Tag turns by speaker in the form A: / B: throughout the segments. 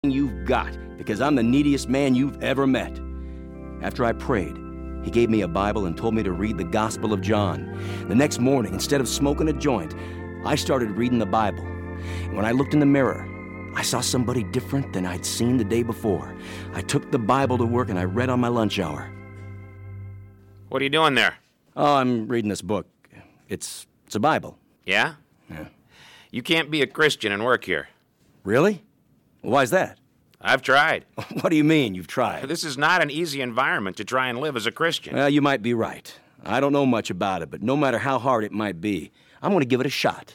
A: you've got, because I'm the neediest man you've ever met." After I prayed, he gave me a Bible and told me to read the Gospel of John. The next morning, instead of smoking a joint, I started reading the Bible. And when I looked in the mirror, I saw somebody different than I'd seen the day before. I took the Bible to work and I read on my lunch hour.
B: What are you doing there?
A: Oh, I'm reading this book. It's a Bible.
B: Yeah?
A: Yeah.
B: You can't be a Christian and work here.
A: Really? Why's that?
B: I've tried.
A: What do you mean, you've tried?
B: This is not an easy environment to try and live as a Christian.
A: Well, you might be right. I don't know much about it, but no matter how hard it might be, I'm going to give it a shot.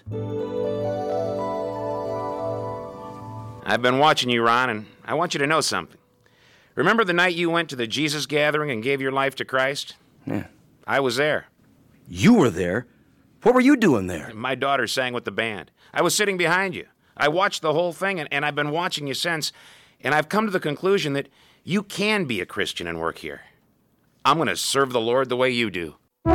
B: I've been watching you, Ron, and I want you to know something. Remember the night you went to the Jesus gathering and gave your life to Christ?
A: Yeah.
B: I was there.
A: You were there? What were you doing there?
B: My daughter sang with the band. I was sitting behind you. I watched the whole thing, and I've been watching you since, and I've come to the conclusion that you can be a Christian and work here. I'm going to serve the Lord the way you do.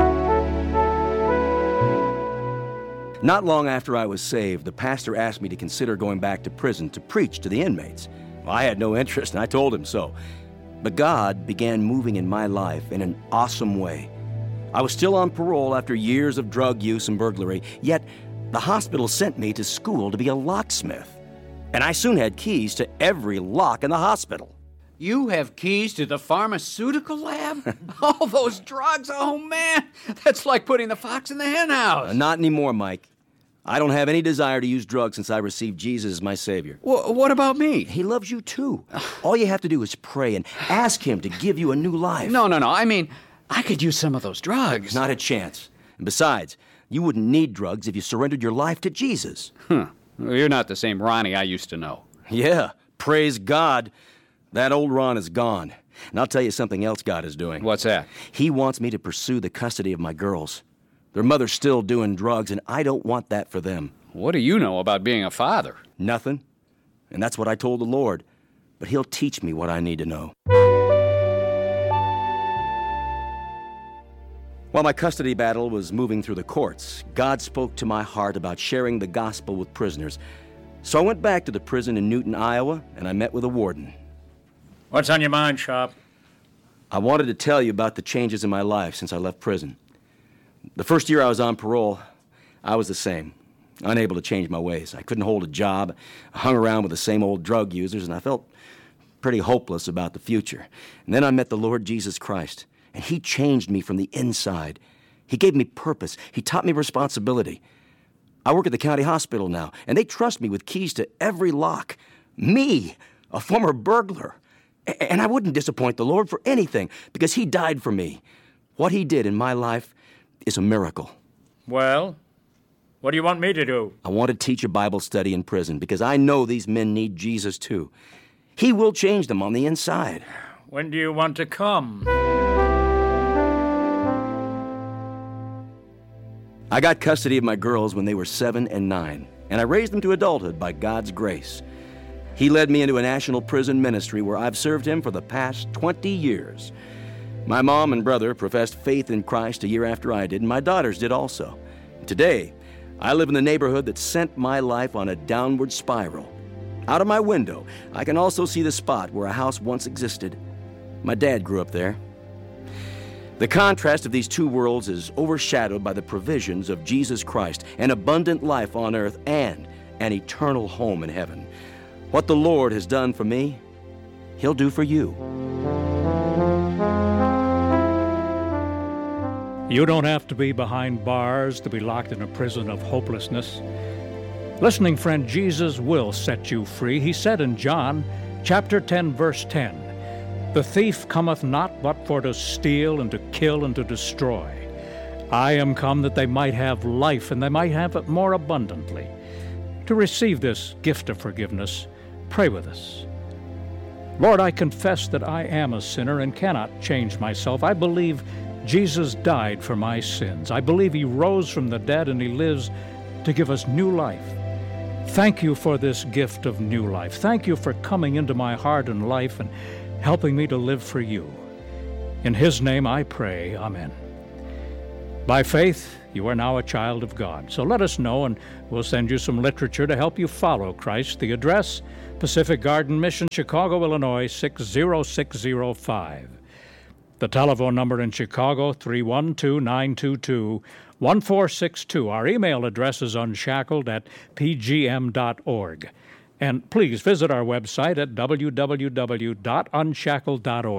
A: Not long after I was saved, the pastor asked me to consider going back to prison to preach to the inmates. Well, I had no interest, and I told him so. But God began moving in my life in an awesome way. I was still on parole after years of drug use and burglary, yet the hospital sent me to school to be a locksmith. And I soon had keys to every lock in the hospital.
C: You have keys to the pharmaceutical lab? All those drugs? Oh, man. That's like putting the fox in the henhouse.
A: Not anymore, Mike. I don't have any desire to use drugs since I received Jesus as my Savior.
C: What about me?
A: He loves you too. All you have to do is pray and ask Him to give you a new life.
C: No. I mean, I could use some of those drugs.
A: Not a chance. And besides, you wouldn't need drugs if you surrendered your life to Jesus.
C: Well, you're not the same Ronnie I used to know.
A: Yeah, praise God. That old Ron is gone. And I'll tell you something else God is doing.
C: What's that?
A: He wants me to pursue the custody of my girls. Their mother's still doing drugs, and I don't want that for them.
C: What do you know about being a father?
A: Nothing. And that's what I told the Lord. But He'll teach me what I need to know. While my custody battle was moving through the courts, God spoke to my heart about sharing the gospel with prisoners. So I went back to the prison in Newton, Iowa, and I met with a warden.
D: What's on your mind, Sharp?
A: I wanted to tell you about the changes in my life since I left prison. The first year I was on parole, I was the same, unable to change my ways. I couldn't hold a job. I hung around with the same old drug users, and I felt pretty hopeless about the future. And then I met the Lord Jesus Christ, and He changed me from the inside. He gave me purpose. He taught me responsibility. I work at the county hospital now, and they trust me with keys to every lock. Me, a former burglar. And I wouldn't disappoint the Lord for anything, because He died for me. What He did in my life is a miracle.
D: Well, what do you want me to do?
A: I want to teach a Bible study in prison, because I know these men need Jesus too. He will change them on the inside.
D: When do you want to come?
A: I got custody of my girls when they were 7 and 9, and I raised them to adulthood by God's grace. He led me into a national prison ministry where I've served Him for the past 20 years. My mom and brother professed faith in Christ a year after I did, and my daughters did also. Today, I live in the neighborhood that sent my life on a downward spiral. Out of my window, I can also see the spot where a house once existed. My dad grew up there. The contrast of these two worlds is overshadowed by the provisions of Jesus Christ, an abundant life on earth and an eternal home in heaven. What the Lord has done for me, He'll do for you.
E: You don't have to be behind bars to be locked in a prison of hopelessness. Listening friend, Jesus will set you free. He said in John chapter 10, verse 10, "The thief cometh not but for to steal and to kill and to destroy. I am come that they might have life, and they might have it more abundantly." To receive this gift of forgiveness, pray with us. Lord, I confess that I am a sinner and cannot change myself. I believe Jesus died for my sins. I believe He rose from the dead and He lives to give us new life. Thank You for this gift of new life. Thank You for coming into my heart and life and helping me to live for You. In His name I pray, amen. By faith, you are now a child of God. So let us know, and we'll send you some literature to help you follow Christ. The address, Pacific Garden Mission, Chicago, Illinois, 60605. The telephone number in Chicago, 312-922-1462. Our email address is unshackled@pgm.org. And please visit our website at www.unshackled.org.